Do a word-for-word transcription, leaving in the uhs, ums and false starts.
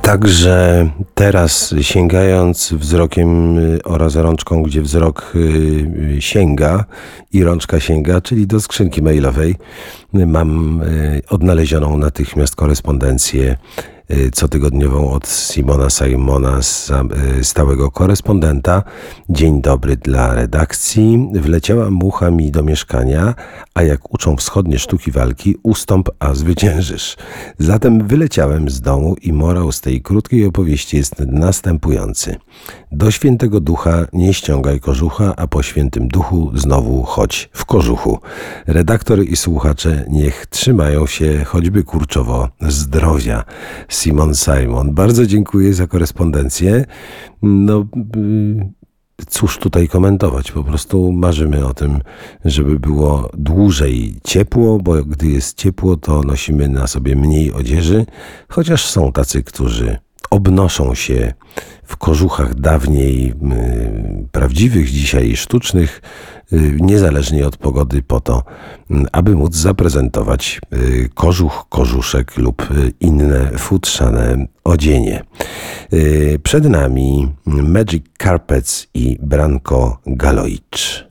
Także teraz sięgając wzrokiem oraz rączką, gdzie wzrok sięga i rączka sięga, czyli do skrzynki mailowej, mam odnalezioną natychmiast korespondencję cotygodniową od Simona Simona, stałego korespondenta. Dzień dobry dla redakcji. Wleciała mucha mi do mieszkania, a jak uczą wschodnie sztuki walki, ustąp, a zwyciężysz. Zatem wyleciałem z domu i morał z tej krótkiej opowieści jest następujący. Do świętego ducha nie ściągaj kożucha, a po świętym duchu znowu chodź w kożuchu. Redaktor i słuchacze niech trzymają się choćby kurczowo zdrowia. Simon Simon. Bardzo dziękuję za korespondencję. No, cóż tutaj komentować? Po prostu marzymy o tym, żeby było dłużej ciepło, bo gdy jest ciepło, to nosimy na sobie mniej odzieży, chociaż są tacy, którzy obnoszą się w kożuchach dawniej y, prawdziwych, dzisiaj sztucznych, y, niezależnie od pogody, po to, y, aby móc zaprezentować y, kożuch, kożuszek lub y, inne futrzane odzienie. Y, przed nami Magic Carpets i Branko Galoicz.